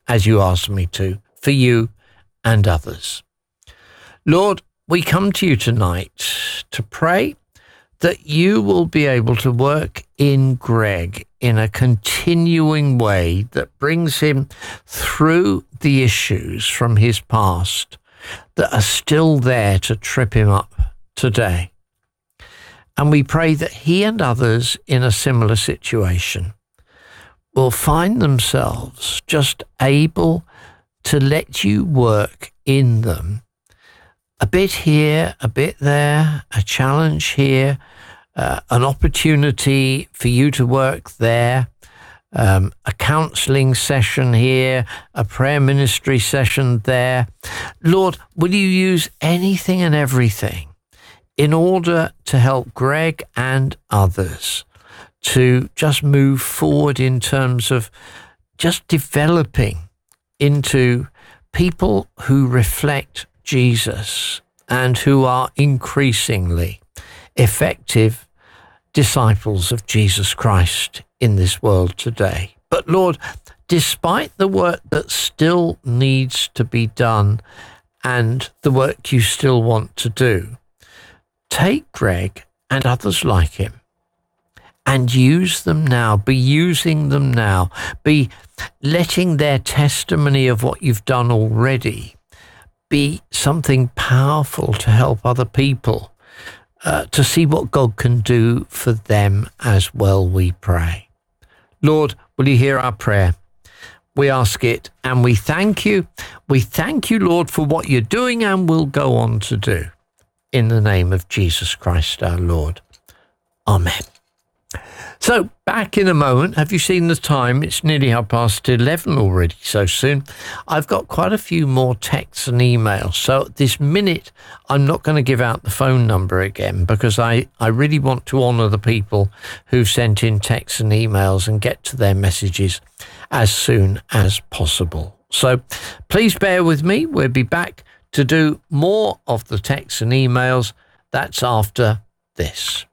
as you asked me to, for you and others. Lord, we come to you tonight to pray that you will be able to work in Greg in a continuing way that brings him through the issues from his past that are still there to trip him up today. And we pray that he and others in a similar situation will find themselves just able to let you work in them. A bit here, a bit there, a challenge here, an opportunity for you to work there, a counselling session here, a prayer ministry session there. Lord, will you use anything and everything in order to help Greg and others to just move forward in terms of just developing into people who reflect Jesus and who are increasingly effective disciples of Jesus Christ in this world today. But Lord, despite the work that still needs to be done and the work you still want to do, take Greg and others like him and use them now, be using them now, be letting their testimony of what you've done already be something powerful to help other people to see what God can do for them as well, we pray. Lord, will you hear our prayer? We ask it and we thank you. We thank you, Lord, for what you're doing and will go on to do. In the name of Jesus Christ, our Lord. Amen. So, back in a moment. Have you seen the time? It's nearly 11:30 already, so soon. I've got quite a few more texts and emails. So, at this minute, I'm not going to give out the phone number again because I really want to honour the people who've sent in texts and emails and get to their messages as soon as possible. So, please bear with me. We'll be back to do more of the texts and emails. That's after this.